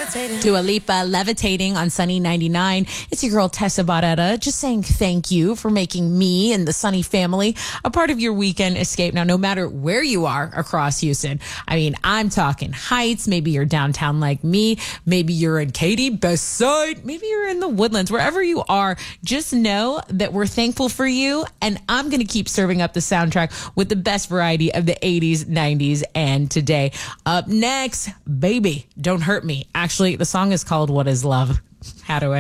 Dua Lipa, Levitating on Sunny 99. It's your girl Tessa Barrera, just saying thank you for making me and the Sunny family a part of your weekend escape. Now, no matter where you are across Houston, I mean, I'm talking Heights, maybe you're downtown like me, maybe you're in Katy, Best Side, maybe you're in the Woodlands, wherever you are, just know that we're thankful for you, and I'm going to keep serving up the soundtrack with the best variety of the 80s, 90s, and today. Up next, Baby, Don't Hurt Me. Actually, the song is called What Is Love? Hadaway.